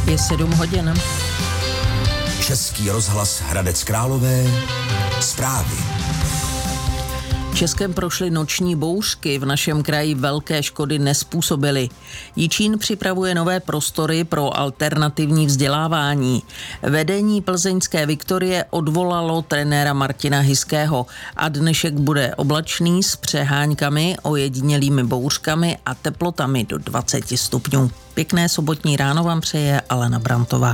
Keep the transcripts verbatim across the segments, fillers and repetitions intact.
Je sedm hodin. Český rozhlas Hradec Králové. Zprávy. Českem prošly noční bouřky, v našem kraji velké škody nezpůsobily. Jičín připravuje nové prostory pro alternativní vzdělávání. Vedení plzeňské Viktorie odvolalo trenéra Martina Hiského a dnešek bude oblačný s přeháňkami, ojedinělými bouřkami a teplotami do dvacet stupňů. Pěkné sobotní ráno vám přeje Alena Brantová.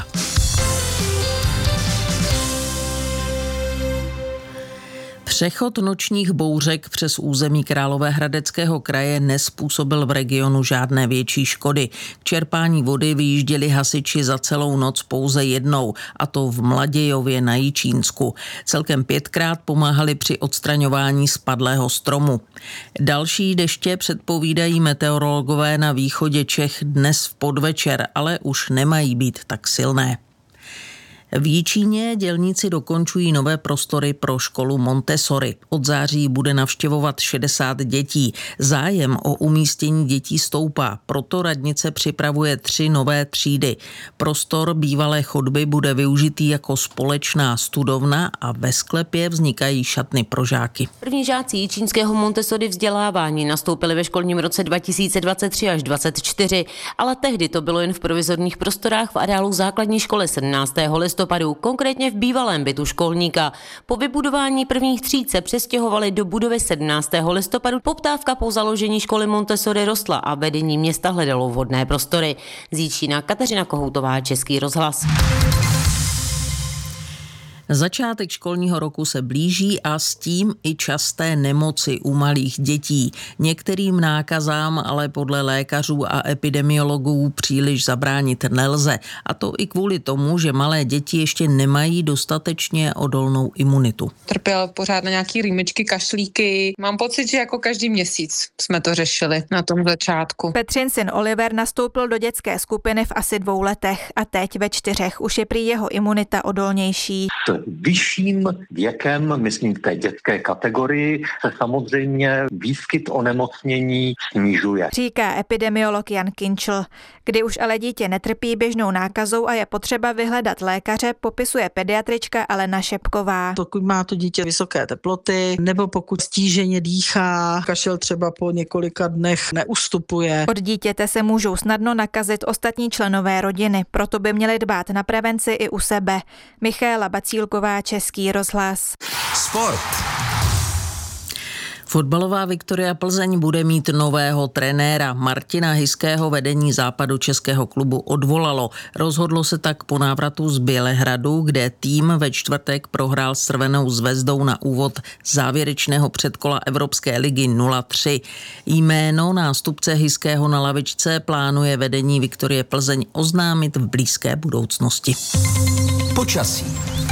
Přechod nočních bouřek přes území Královéhradeckého kraje nezpůsobil v regionu žádné větší škody. K čerpání vody vyjížděli hasiči za celou noc pouze jednou, a to v Mladějově na Jičínsku. Celkem pětkrát pomáhali při odstraňování spadlého stromu. Další deště předpovídají meteorologové na východě Čech dnes v podvečer, ale už nemají být tak silné. V Jičíně dělníci dokončují nové prostory pro školu Montessori. Od září bude navštěvovat šedesát dětí. Zájem o umístění dětí stoupá, proto radnice připravuje tři nové třídy. Prostor bývalé chodby bude využitý jako společná studovna a ve sklepě vznikají šatny pro žáky. První žáci jičínského Montessori vzdělávání nastoupili ve školním roce dva tisíce dvacet tři až dvacet čtyři, ale tehdy to bylo jen v provizorních prostorách v areálu základní školy sedmnáctého listopadu, konkrétně v bývalém bytu školníka. Po vybudování prvních tříd se přestěhovali do budovy sedmnáctého listopadu. Poptávka po založení školy Montessori rostla a vedení města hledalo vhodné prostory. Z Jičína Kateřina Kohoutová, Český rozhlas. Začátek školního roku se blíží a s tím i časté nemoci u malých dětí. Některým nákazám ale podle lékařů a epidemiologů příliš zabránit nelze. A to i kvůli tomu, že malé děti ještě nemají dostatečně odolnou imunitu. Trpěl pořád na nějaký rýmičky, kašlíky. Mám pocit, že jako každý měsíc jsme to řešili na tom začátku. Petřin syn Oliver nastoupil do dětské skupiny v asi dvou letech a teď ve čtyřech už je prý jeho imunita odolnější. Vyšším věkem, myslím v té dětské kategorii, se samozřejmě výskyt onemocnění snižuje. Říká epidemiolog Jan Kinčl. Kdy už ale dítě netrpí běžnou nákazou a je potřeba vyhledat lékaře, popisuje pediatrička Alena Šepková. Pokud má to dítě vysoké teploty, nebo pokud stíženě dýchá, kašel třeba po několika dnech neustupuje. Od dítěte se můžou snadno nakazit ostatní členové rodiny, proto by měli dbát na prevenci i u sebe. Michaela Bacílková, Český rozhlas. Sport. Fotbalová Viktoria Plzeň bude mít nového trenéra. Martina Hiského vedení západočeského klubu odvolalo. Rozhodlo se tak po návratu z Bělehradu, kde tým ve čtvrtek prohrál s Crvenou zvezdou na úvod závěrečného předkola Evropské ligy nula tři. Jméno nástupce Hiského na lavičce plánuje vedení Viktorie Plzeň oznámit v blízké budoucnosti. Počasí.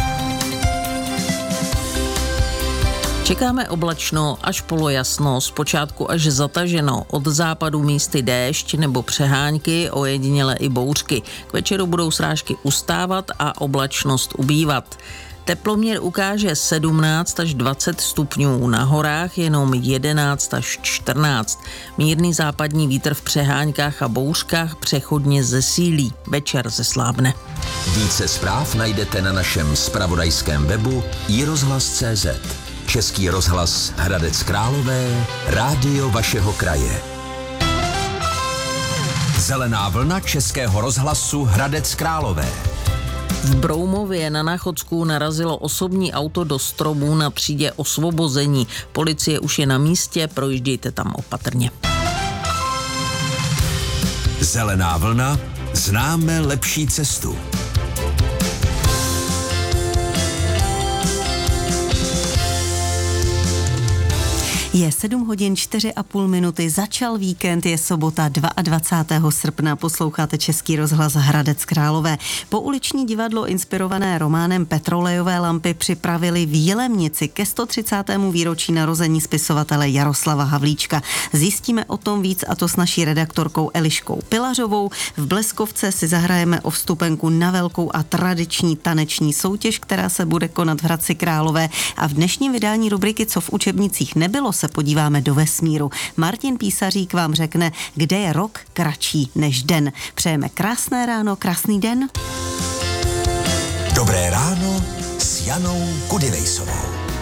Čekáme oblačno až polojasno, zpočátku až zataženo, od západu místy déšť nebo přeháňky, ojediněle i bouřky. K večeru budou srážky ustávat a oblačnost ubývat. Teploměr ukáže sedmnáct až dvacet stupňů, na horách jenom jedenáct až čtrnáct. Mírný západní vítr v přeháňkách a bouřkách přechodně zesílí. Večer zeslábne. Více zpráv najdete na našem zpravodajském webu i rozhlas tečka cé zet. Český rozhlas Hradec Králové, rádio vašeho kraje. Zelená vlna Českého rozhlasu Hradec Králové. V Broumově na Náchodsku narazilo osobní auto do stromů na třídě Osvobození. Policie už je na místě, projíždějte tam opatrně. Zelená vlna, známe lepší cestu. Je sedm hodin čtyři a půl minuty, začal víkend, je sobota dvacátého druhého srpna, posloucháte Český rozhlas Hradec Králové. Po uliční divadlo inspirované románem Petrolejové lampy připravili v Jilemnici ke sto třicátému výročí narození spisovatele Jaroslava Havlíčka. Zjistíme o tom víc, a to s naší redaktorkou Eliškou Pilařovou. V Bleskovce si zahrajeme o vstupenku na velkou a tradiční taneční soutěž, která se bude konat v Hradci Králové, a v dnešním vydání rubriky Co v učebnicích nebylo se podíváme do vesmíru. Martin Písařík vám řekne, kde je rok kratší než den. Přejeme krásné ráno, krásný den. Dobré ráno s Janou Kudylejsovou.